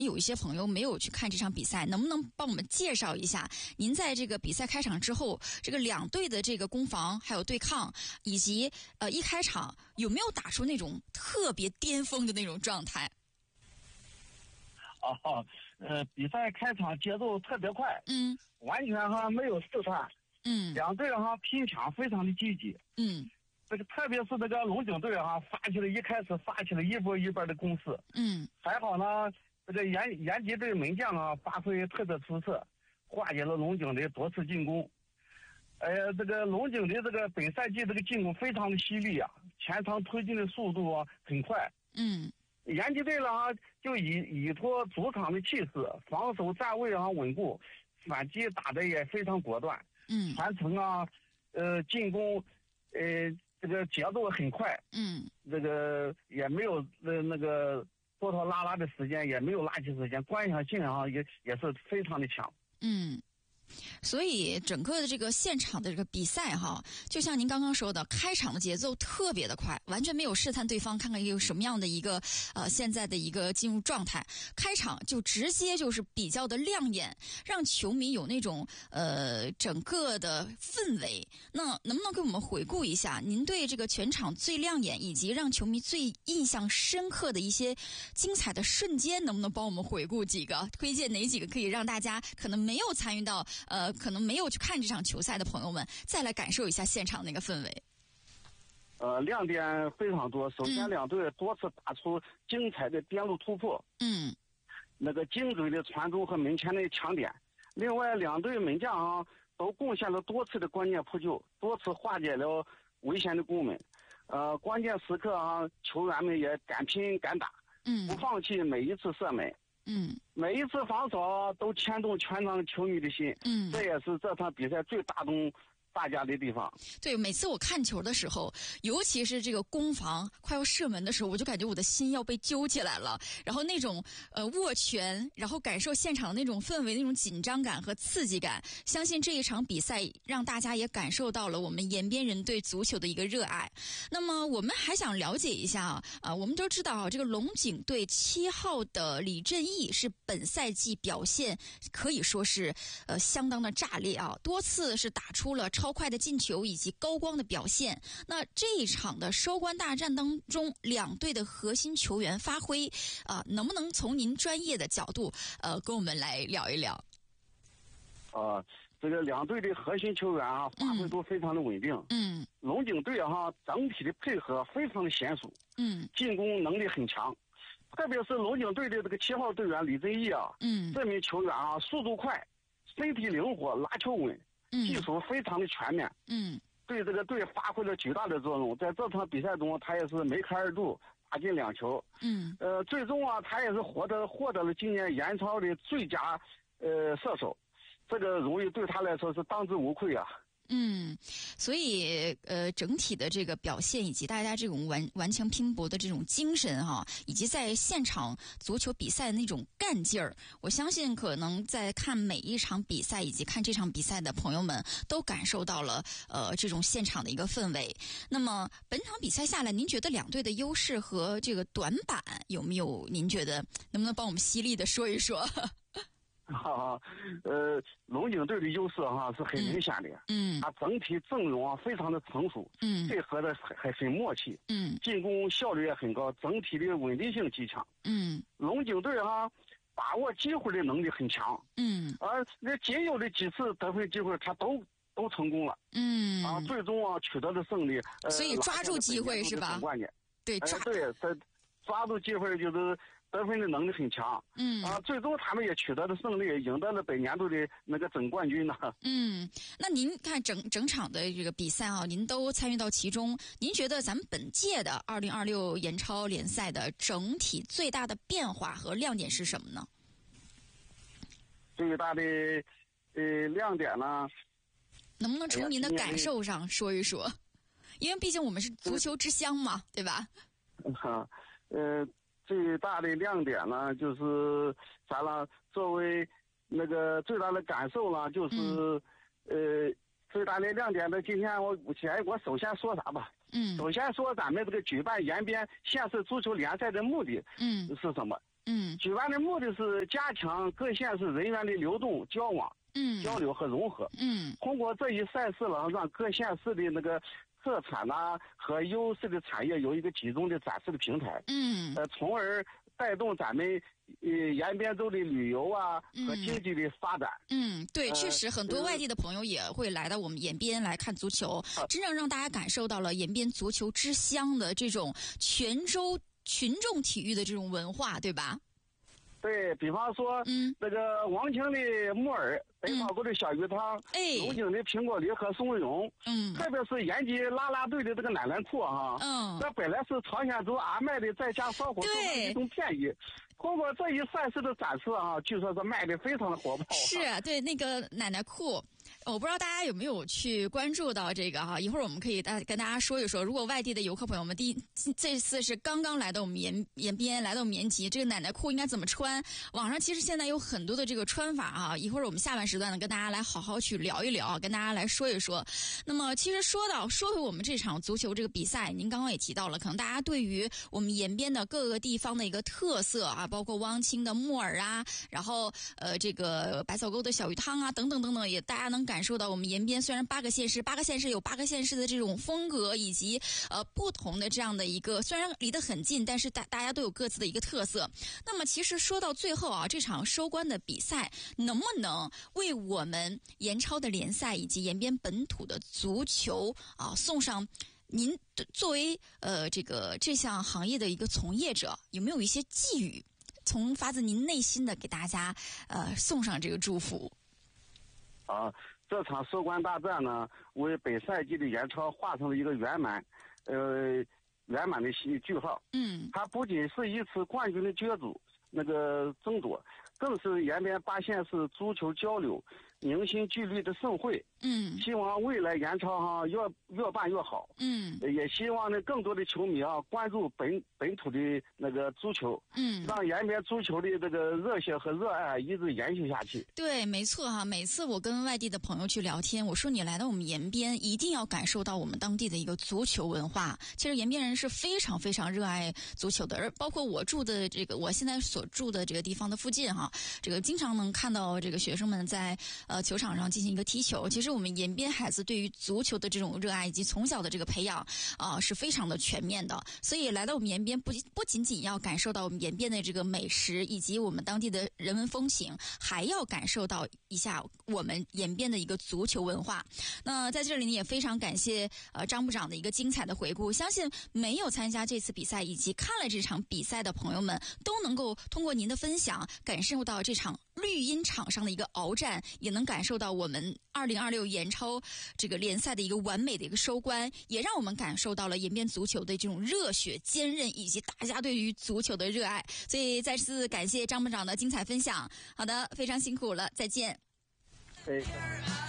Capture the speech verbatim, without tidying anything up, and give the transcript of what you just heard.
有一些朋友没有去看这场比赛，能不能帮我们介绍一下您在这个比赛开场之后，这个两队的这个攻防还有对抗，以及呃一开场有没有打出那种特别巅峰的那种状态？ 哦，呃，比赛开场节奏特别快， 嗯， 完全哈没有试探， 嗯， 两队哈拼抢非常的积极， 嗯， 这个特别是这个龙井队哈发起了一开始发起了一波一波的攻势， 嗯， 还好呢，这个延延吉队门将啊发挥特别出色，化解了龙井的多次进攻。呃，这个龙井的这个本赛季这个进攻非常的犀利啊，前场推进的速度啊很快。 嗯， 延吉队了啊，就以依托主场的气势，防守站位啊稳固，反击打得也非常果断。 嗯， 传承啊，呃，进攻，呃，这个节奏很快。 嗯， 这个也没有呃那个拖拖拉拉的时间，也没有垃圾时间，观赏性啊也也是非常的强。 嗯。所以整个的这个现场的这个比赛哈，就像您刚刚说的，开场的节奏特别的快，完全没有试探对方，看看有什么样的一个呃现在的一个进入状态，开场就直接就是比较的亮眼，让球迷有那种呃整个的氛围。那能不能给我们回顾一下您对这个全场最亮眼以及让球迷最印象深刻的一些精彩的瞬间，能不能帮我们回顾几个，推荐哪几个可以让大家可能没有参与到呃，可能没有去看这场球赛的朋友们，再来感受一下现场那个氛围。 呃，亮点非常多。首先，两队多次打出精彩的边路突破， 嗯， 那个精准的传中和门前的抢点。另外，两队门将啊都贡献了多次的关键扑救，多次化解了危险的攻门。呃，关键时刻啊，球员们也敢拼敢打， 嗯， 不放弃每一次射门。 嗯， 每一次防守都牵动全场球迷的心， 嗯， 这也是这场比赛最打动大家的地方。 对，每次我看球的时候，尤其是这个攻防快要射门的时候，我就感觉我的心要被揪起来了，然后那种呃握拳，然后感受现场那种氛围，那种紧张感和刺激感，相信这一场比赛让大家也感受到了我们延边人对足球的一个热爱。那么我们还想了解一下啊，啊，我们都知道啊，这个龙井队七号的李振义是本赛季表现可以说是呃相当的炸裂啊，多次是打出了超快的进球以及高光的表现。那这一场的收官大战当中，两队的核心球员发挥啊、呃，能不能从您专业的角度呃跟我们来聊一聊？ 呃，这个两队的核心球员啊，发挥都非常的稳定。 嗯， 龙井队哈整体的配合非常的娴熟， 嗯， 进攻能力很强，特别是龙井队的这个七号队员李振义啊， 嗯， 这名球员啊速度快，身体灵活，拉球稳。技术非常的全面， 嗯， 对这个队发挥了巨大的作用。在这场比赛中，他也是梅开二度，打进两球。 嗯，呃， 最终啊，他也是获得获得了今年延超的最佳呃射手，这个荣誉对他来说是当之无愧啊。 嗯，所以呃，整体的这个表现以及大家这种顽顽强拼搏的这种精神哈，以及在现场足球比赛的那种干劲儿，我相信可能在看每一场比赛以及看这场比赛的朋友们都感受到了呃这种现场的一个氛围。那么本场比赛下来，您觉得两队的优势和这个短板有没有？您觉得能不能帮我们犀利的说一说？ 哈、啊，呃，龙井队的优势哈是很明显的， 嗯， 它整体阵容啊非常的成熟， 嗯， 配合的很很很默契， 嗯， 进攻效率也很高，整体的稳定性极强， 嗯， 龙井队哈把握机会的能力很强， 嗯， 而那仅有的几次得分机会，他都都成功了， 嗯， 啊，最终啊取得了胜利，呃， 所以抓住机会是吧？ 关键， 对，抓、 呃、对，他抓住机会就是得分的能力很强， 嗯啊，最终他们也取得了胜利，赢得了本年度的那个总冠军呢。 嗯，那您看整整场的这个比赛啊，您都参与到其中，您觉得咱们本届的二零二六延超联赛的整体最大的变化和亮点是什么呢？ 最大的呃亮点呢？ 能不能从您的感受上说一说？因为毕竟我们是足球之乡嘛，对吧？ 哈、呃。最大的亮点呢，就是咱了作为那个最大的感受呢，就是、嗯、呃最大的亮点呢，今天我先我首先说啥吧？ 嗯， 首先说咱们这个举办延边县市足球联赛的目的， 嗯， 是什么？ 嗯， 举办的目的是加强各县市人员的流动、交往、 嗯， 交流和融合。 嗯， 通过这一赛事呢，让各县市的那个特产呐、和优势的产业有一个集中的展示的平台。 嗯， 呃，从而带动咱们呃延边州的旅游啊和经济的发展。 嗯，对， 呃确实很多外地的朋友也会来到我们延边来看足球， 呃、 真正让大家感受到了延边足球之乡的这种全州群众体育的这种文化，对吧？ 对，比方说， 嗯， 那个王清的木耳，北草沟的小鱼汤， 哎， 龙井的苹果梨和松茸， 嗯， 特别是延吉啦啦队的这个奶奶裤哈， 嗯， 这本来是朝鲜族阿麦的在家烧火做的一种便衣。通过这一赛事的展示啊，据说是卖的非常的火爆。 是对那个奶奶裤，我不知道大家有没有去关注到这个哈。一会儿我们可以大跟大家说一说，如果外地的游客朋友们第一这次是刚刚来到我们延延边，来到我们延吉，这个奶奶裤应该怎么穿？网上其实现在有很多的这个穿法啊。一会儿我们下半时段呢，跟大家来好好去聊一聊，跟大家来说一说。那么其实说到说回我们这场足球这个比赛，您刚刚也提到了，可能大家对于我们延边的各个地方的一个特色啊，包括汪清的木耳啊，然后呃这个百草沟的小鱼汤啊，等等等等，也大家能感受到我们延边虽然八个县市，八个县市有八个县市的这种风格，以及呃不同的这样的一个，虽然离得很近，但是大大家都有各自的一个特色。那么其实说到最后啊，这场收官的比赛能不能为我们延超的联赛以及延边本土的足球啊送上您作为呃这个这项行业的一个从业者，有没有一些寄语？从发自您内心的给大家，呃，送上这个祝福。 啊，这场收官大战呢，为本赛季的延超画上了一个圆满，呃，圆满的句号。 嗯， 它不仅是一次冠军的角逐，那个争夺，更是延边八县市足球交流凝心聚力的盛会。 嗯， 希望未来延超哈越越办越好。 嗯， 也希望呢更多的球迷啊关注本本土的那个足球。 嗯， 让延边足球的这个热血和热爱一直延续下去。 对，没错哈。每次我跟外地的朋友去聊天，我说你来到我们延边，一定要感受到我们当地的一个足球文化。其实延边人是非常非常热爱足球的，而包括我住的这个我现在所住的这个地方的附近哈，这个经常能看到这个学生们在呃球场上进行一个踢球。其实我们延边孩子对于足球的这种热爱以及从小的这个培养啊、呃、是非常的全面的。所以来到我们延边，不不仅仅要感受到我们延边的这个美食以及我们当地的人文风情，还要感受到一下我们延边的一个足球文化。那在这里呢，也非常感谢呃张部长的一个精彩的回顾。相信没有参加这次比赛以及看了这场比赛的朋友们，都能够通过您的分享，感受到这场绿茵场上的一个鏖战，也能感受到我们二零二六延超这个联赛的一个完美的一个收官，也让我们感受到了延边足球的这种热血坚韧以及大家对于足球的热爱。所以再次感谢张部长的精彩分享。好的，非常辛苦了，再见。 哎